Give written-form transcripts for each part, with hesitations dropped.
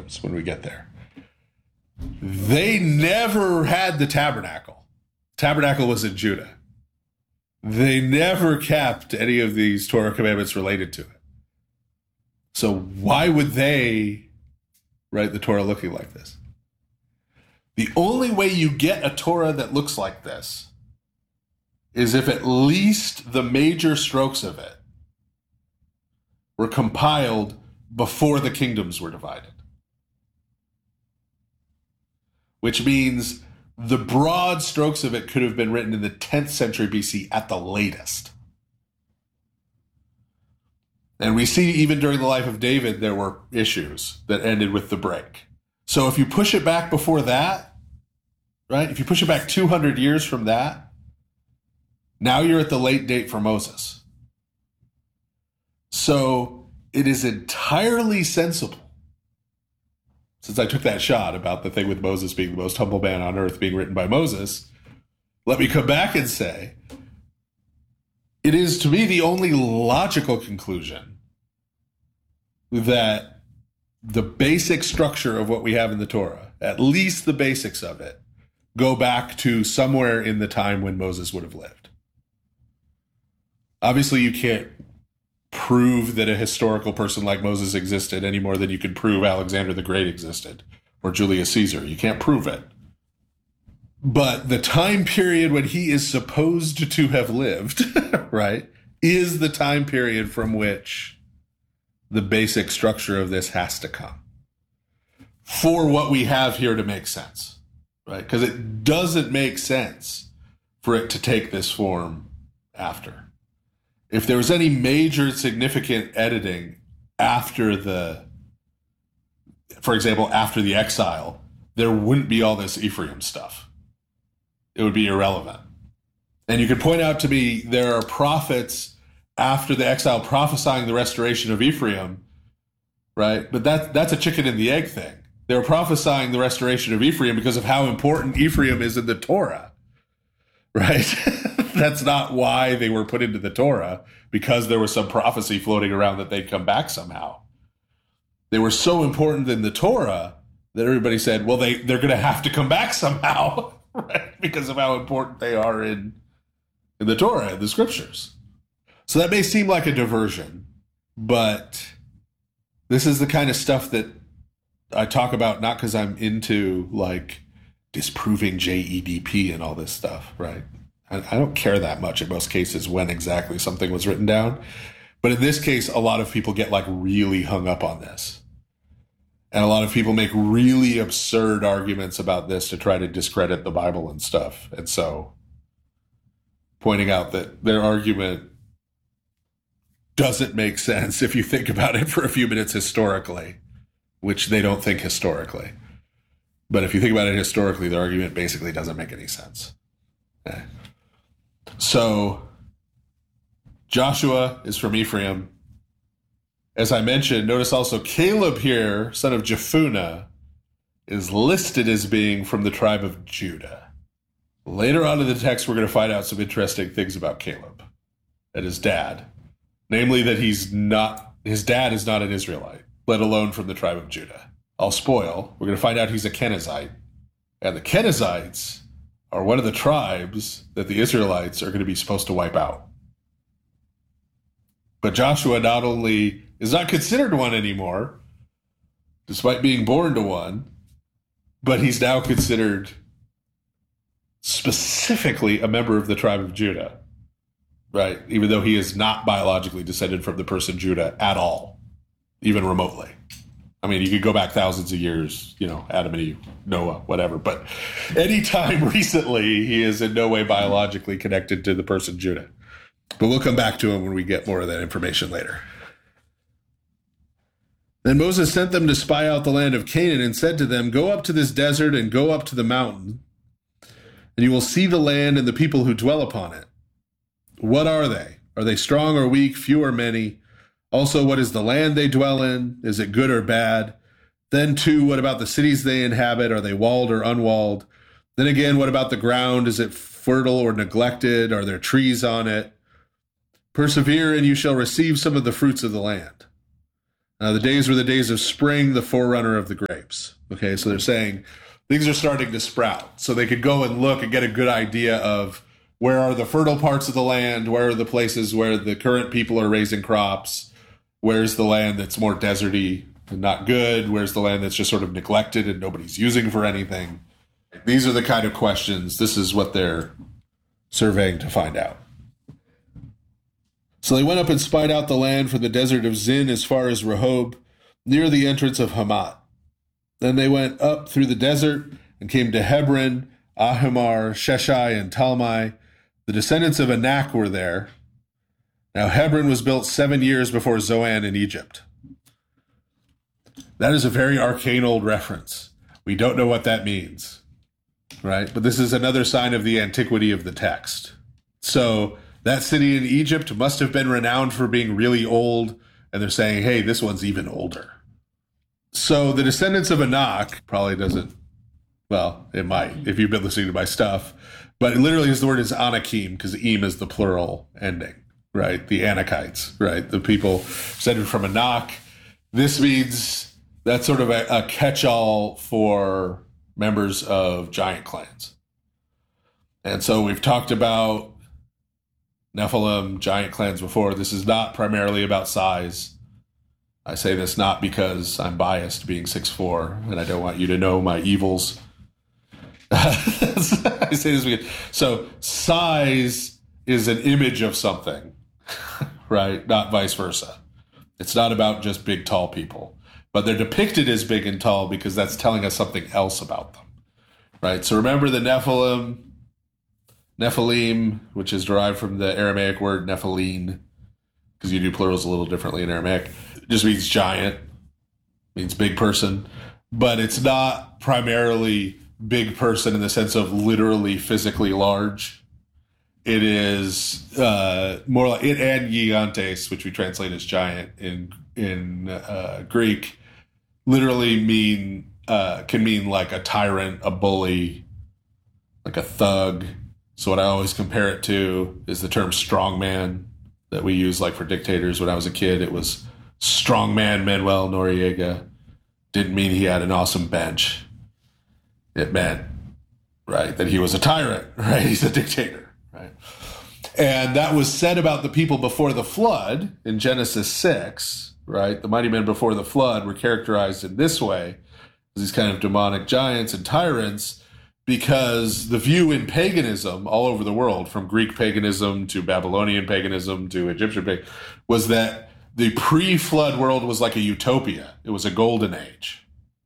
kingdoms when we get there. They never had the tabernacle. Tabernacle was in Judah. They never kept any of these Torah commandments related to it. So why would they write the Torah looking like this? The only way you get a Torah that looks like this is if at least the major strokes of it were compiled before the kingdoms were divided. Which means the broad strokes of it could have been written in the 10th century BC at the latest. And we see even during the life of David, there were issues that ended with the break. So if you push it back before that, right? If you push it back 200 years from that, now you're at the late date for Moses. So it is entirely sensible, since I took that shot about the thing with Moses being the most humble man on earth being written by Moses, let me come back and say, it is to me the only logical conclusion that the basic structure of what we have in the Torah, at least the basics of it, go back to somewhere in the time when Moses would have lived. Obviously, you can't prove that a historical person like Moses existed any more than you could prove Alexander the Great existed or Julius Caesar. You can't prove it. But the time period when he is supposed to have lived, right, is the time period from which the basic structure of this has to come for what we have here to make sense, right? Because it doesn't make sense for it to take this form after. If there was any major significant editing after for example, after the exile, there wouldn't be all this Ephraim stuff. It would be irrelevant. And you could point out to me, there are prophets after the exile prophesying the restoration of Ephraim, right? But that's a chicken and the egg thing. They're prophesying the restoration of Ephraim because of how important Ephraim is in the Torah, right? That's not why they were put into the Torah, because there was some prophecy floating around that they'd come back somehow. They were so important in the Torah that everybody said, well, they're going to have to come back somehow, right? Because of how important they are in the Torah, in the scriptures. So that may seem like a diversion, but this is the kind of stuff that I talk about, not because I'm into like disproving JEDP and all this stuff, right? I don't care that much in most cases when exactly something was written down. But in this case, a lot of people get like really hung up on this. And a lot of people make really absurd arguments about this to try to discredit the Bible and stuff. And so pointing out that their argument doesn't make sense if you think about it for a few minutes historically, which they don't think historically. But if you think about it historically, their argument basically doesn't make any sense. Okay. So Joshua is from Ephraim. As I mentioned, notice also Caleb here, son of Jephunneh, is listed as being from the tribe of Judah. Later on in the text, we're going to find out some interesting things about Caleb and his dad. Namely that his dad is not an Israelite, let alone from the tribe of Judah. I'll spoil. We're going to find out he's a Kenizzite. And the Kenizzites are one of the tribes that the Israelites are going to be supposed to wipe out. But Joshua not only is not considered one anymore, despite being born to one, but he's now considered specifically a member of the tribe of Judah, right? Even though he is not biologically descended from the person Judah at all, even remotely. I mean, you could go back thousands of years, Adam and Eve, Noah, whatever. But anytime recently, he is in no way biologically connected to the person Judah. But we'll come back to him when we get more of that information later. Then Moses sent them to spy out the land of Canaan and said to them, go up to this desert and go up to the mountain, and you will see the land and the people who dwell upon it. What are they? Are they strong or weak, few or many? Also, what is the land they dwell in? Is it good or bad? Then, too, what about the cities they inhabit? Are they walled or unwalled? Then again, what about the ground? Is it fertile or neglected? Are there trees on it? Persevere, and you shall receive some of the fruits of the land. The days were the days of spring, the forerunner of the grapes. Okay, so they're saying things are starting to sprout. So they could go and look and get a good idea of where are the fertile parts of the land, where are the places where the current people are raising crops, where's the land that's more deserty and not good, where's the land that's just sort of neglected and nobody's using for anything. These are the kind of questions, this is what they're surveying to find out. So they went up and spied out the land from the desert of Zin as far as Rehob, near the entrance of Hamat. Then they went up through the desert and came to Hebron, Ahimar, Sheshai, and Talmai. The descendants of Anak were there. Now Hebron was built 7 years before Zoan in Egypt. That is a very arcane old reference. We don't know what that means, right? But this is another sign of the antiquity of the text. So that city in Egypt must have been renowned for being really old, and they're saying, hey, this one's even older. So the descendants of Anak probably doesn't, well, it might, if you've been listening to my stuff, but it literally the word is Anakim, because Im is the plural ending, right? The Anakites, right? The people descended from Anak. This means that's sort of a catch-all for members of giant clans. And so we've talked about Nephilim, giant clans before. This is not primarily about size. I say this not because I'm biased being 6'4", and I don't want you to know my evils. I say this because, so size is an image of something, right? Not vice versa. It's not about just big, tall people, but they're depicted as big and tall because that's telling us something else about them, right? So remember the Nephilim, which is derived from the Aramaic word Nephilim, because you do plurals a little differently in Aramaic. It just means giant, means big person, but it's not primarily big person in the sense of literally physically large. It is more like it, and gigantes, which we translate as giant in Greek, literally can mean like a tyrant, a bully, like a thug. So what I always compare it to is the term strongman that we use like for dictators. When I was a kid, it was strongman Manuel Noriega. Didn't mean he had an awesome bench. It meant, right, that he was a tyrant, right? He's a dictator, right? And that was said about the people before the flood in Genesis 6, right? The mighty men before the flood were characterized in this way, as these kind of demonic giants and tyrants, because the view in paganism all over the world, from Greek paganism to Babylonian paganism to Egyptian paganism, was that the pre-flood world was like a utopia. It was a golden age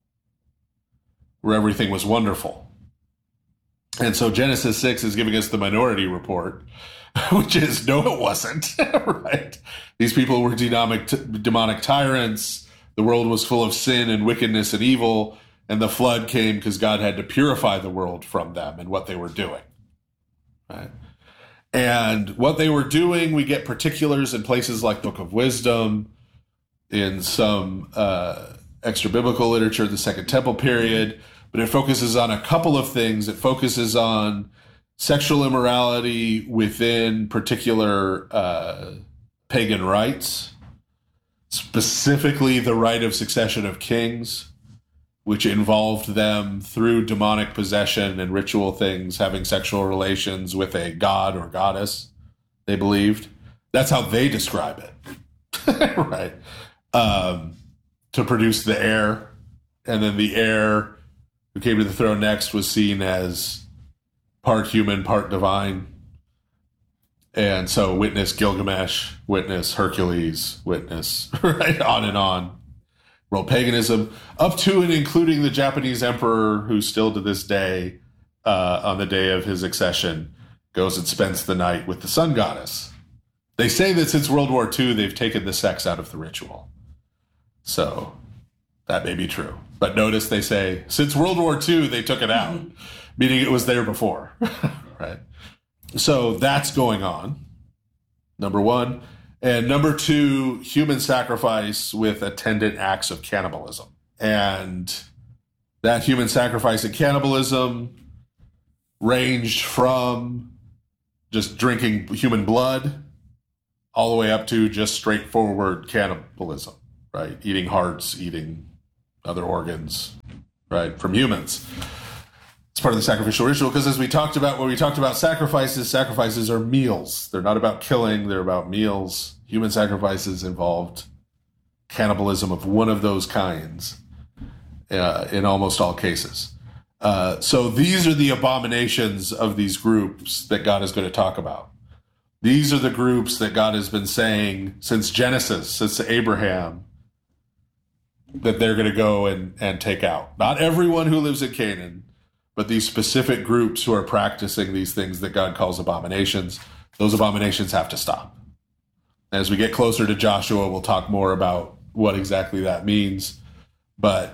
where everything was wonderful. And so Genesis 6 is giving us the Minority Report, which is, no, it wasn't, right? These people were demonic tyrants. The world was full of sin and wickedness and evil. And the flood came because God had to purify the world from them and what they were doing, right? And what they were doing, we get particulars in places like Book of Wisdom, in some extra biblical literature, the Second Temple period, but it focuses on a couple of things. It focuses on sexual immorality within particular pagan rites, specifically the right of succession of kings, which involved them through demonic possession and ritual things, having sexual relations with a god or goddess, they believed. That's how they describe it, right? To produce the heir. And then the heir who came to the throne next was seen as part human, part divine. And so witness Gilgamesh, witness Hercules, witness, right, on and on. World paganism, up to and including the Japanese emperor, who still to this day, on the day of his accession, goes and spends the night with the sun goddess. They say that since World War II, they've taken the sex out of the ritual. So that may be true. But notice they say, since World War II, they took it out, meaning it was there before, right? So that's going on, number one. And number two, human sacrifice with attendant acts of cannibalism. And that human sacrifice and cannibalism ranged from just drinking human blood all the way up to just straightforward cannibalism, right? Eating hearts, eating other organs, right, from humans. It's part of the sacrificial ritual because as we talked about, when we talked about sacrifices are meals. They're not about killing, they're about meals. Human sacrifices involved cannibalism of one of those kinds in almost all cases. So these are the abominations of these groups that God is going to talk about. These are the groups that God has been saying since Genesis, since Abraham, that they're going to go and take out. Not everyone who lives in Canaan, but these specific groups who are practicing these things that God calls abominations. Those abominations have to stop. As we get closer to Joshua, we'll talk more about what exactly that means. But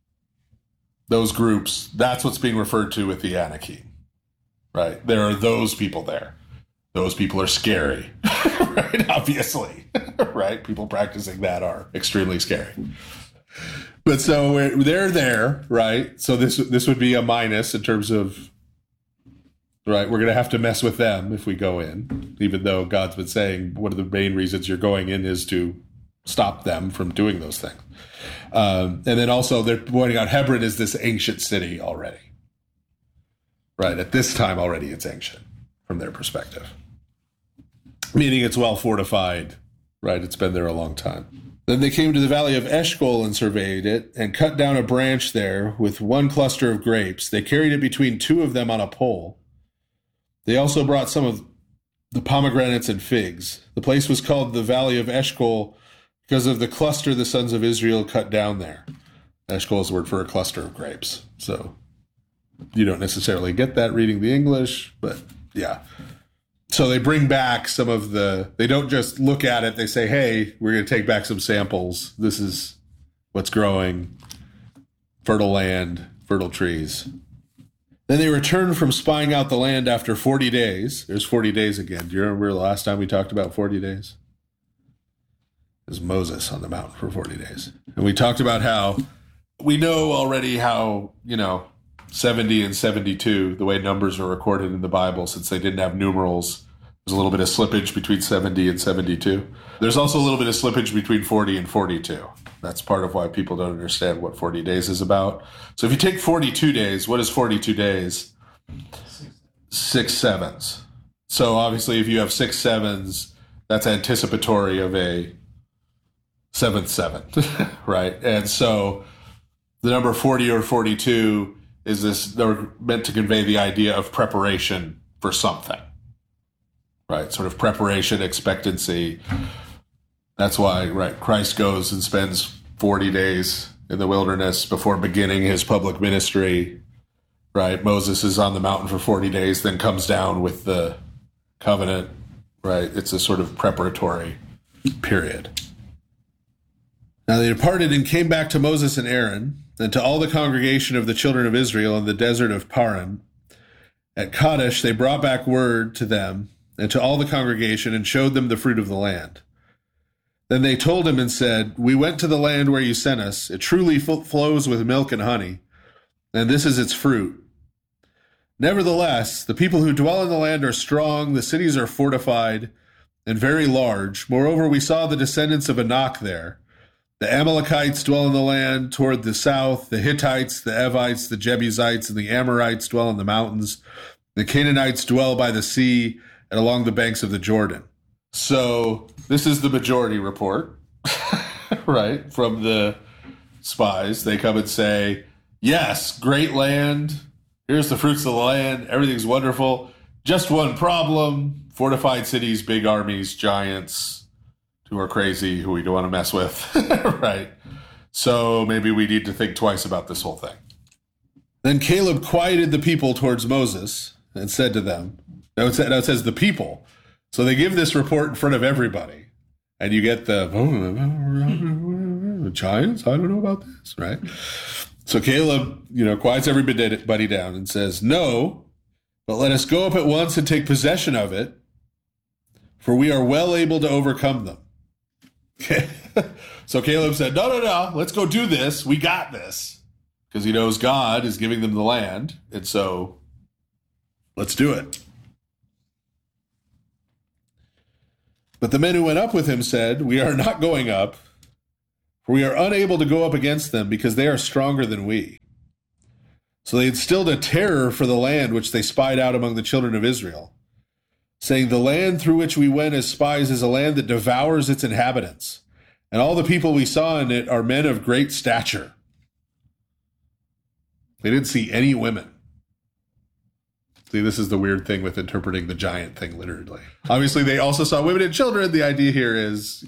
those groups, that's what's being referred to with the Anakim, right? There are those people there. Those people are scary, right? Obviously, right? People practicing that are extremely scary. But so they're there, right? So this would be a minus in terms of, right? We're going to have to mess with them if we go in, even though God's been saying one of the main reasons you're going in is to stop them from doing those things. And then also they're pointing out Hebron is this ancient city already, right? At this time already it's ancient from their perspective, meaning it's well fortified, right? It's been there a long time. Then they came to the valley of Eshcol and surveyed it and cut down a branch there with one cluster of grapes. They carried it between two of them on a pole. They also brought some of the pomegranates and figs. The place was called the valley of Eshcol because of the cluster the sons of Israel cut down there. Eshcol is the word for a cluster of grapes. So you don't necessarily get that reading the English, but yeah. So they bring back some of they don't just look at it, they say, hey, we're going to take back some samples. This is what's growing. Fertile land, fertile trees. Then they returned from spying out the land after 40 days. There's 40 days again. Do you remember the last time we talked about 40 days? It was Moses on the mountain for 40 days. And we talked about how we know already how, 70 and 72, the way numbers are recorded in the Bible, since they didn't have numerals, there's a little bit of slippage between 70 and 72. There's also a little bit of slippage between 40 and 42. That's part of why people don't understand what 40 days is about. So if you take 42 days, what is 42 days? 6 sevens. So obviously if you have 6 sevens, that's anticipatory of a 7th seven, right? And so the number 40 or 42 is this, they're meant to convey the idea of preparation for something, right? Sort of preparation, expectancy. That's why, right, Christ goes and spends 40 days in the wilderness before beginning his public ministry, right? Moses is on the mountain for 40 days, then comes down with the covenant, right? It's a sort of preparatory period. Now they departed and came back to Moses and Aaron, and to all the congregation of the children of Israel in the desert of Paran. At Kadesh they brought back word to them and to all the congregation and showed them the fruit of the land. Then they told him and said, we went to the land where you sent us. It truly flows with milk and honey, and this is its fruit. Nevertheless, the people who dwell in the land are strong, the cities are fortified and very large. Moreover, we saw the descendants of Anak there. The Amalekites dwell in the land toward the south. The Hittites, the Evites, the Jebusites, and the Amorites dwell in the mountains. The Canaanites dwell by the sea and along the banks of the Jordan. So this is the majority report, right, from the spies. They come and say, yes, great land. Here's the fruits of the land. Everything's wonderful. Just one problem. Fortified cities, big armies, giants who are crazy, who we don't want to mess with, right? So maybe we need to think twice about this whole thing. Then Caleb quieted the people towards Moses and said to them, now it says the people. So they give this report in front of everybody. And you get the giants, I don't know about this, right? So Caleb, quiets everybody down and says, no, but let us go up at once and take possession of it, for we are well able to overcome them. Okay. So Caleb said, no, let's go do this. We got this. Because he knows God is giving them the land. And so let's do it. But the men who went up with him said, we are not going up, for we are unable to go up against them because they are stronger than we. So they instilled a terror for the land which they spied out among the children of Israel, saying, the land through which we went as spies is a land that devours its inhabitants, and all the people we saw in it are men of great stature. They didn't see any women. See, this is the weird thing with interpreting the giant thing literally. Obviously, they also saw women and children. The idea here is,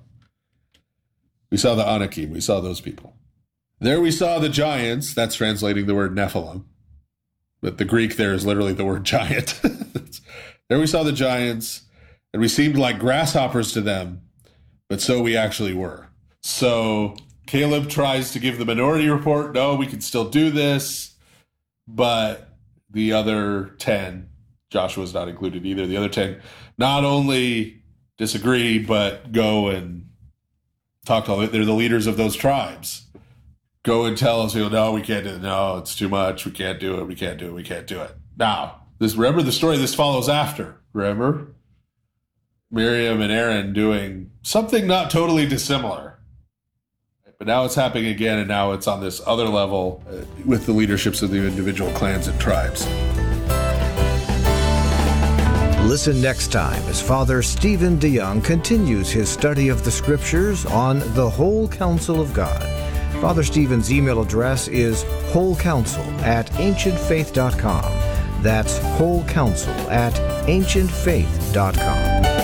we saw the Anakim. We saw those people. There we saw the giants. That's translating the word Nephilim. But the Greek there is literally the word giant. There we saw the giants, and we seemed like grasshoppers to them, but so we actually were. So Caleb tries to give the minority report. No, we can still do this. But the other 10, Joshua's not included either, the other 10 not only disagree, but go and talk to they're the leaders of those tribes. Go and tell us, no, we can't do it. No, it's too much. We can't do it. We can't do it. We can't do it. Now, remember the story this follows after. Remember? Miriam and Aaron doing something not totally dissimilar. But now it's happening again, and now it's on this other level with the leaderships of the individual clans and tribes. Listen next time as Father Stephen DeYoung continues his study of the Scriptures on the whole counsel of God. Father Stephen's email address is wholecounsel@ancientfaith.com. That's wholecounsel@ancientfaith.com.